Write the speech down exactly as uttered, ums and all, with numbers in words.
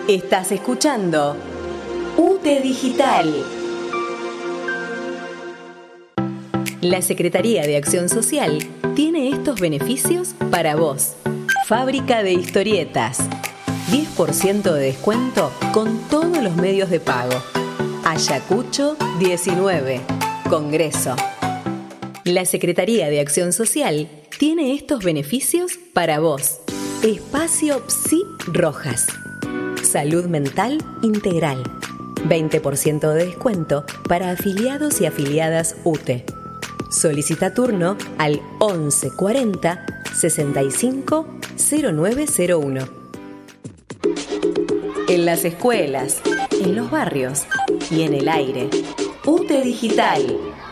Estás escuchando U T E Digital. La Secretaría de Acción Social tiene estos beneficios para vos. Fábrica de historietas. diez por ciento de descuento con todos los medios de pago. Ayacucho diecinueve. Congreso. La Secretaría de Acción Social tiene estos beneficios para vos. Espacio Psi Rojas. Salud mental integral. veinte por ciento de descuento para afiliados y afiliadas U T E. Solicita turno al once cuarenta sesenta y cinco cero nueve cero uno. En las escuelas, en los barrios y en el aire. U T E Digital.